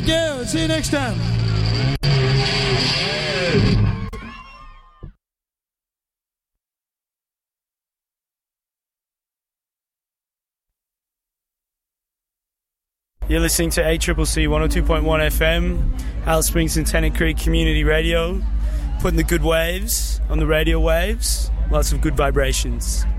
Thank you. See you next time. You're listening to ACCC 102.1 FM, Alice Springs and Tennant Creek Community Radio, putting the good waves on the radio waves, lots of good vibrations.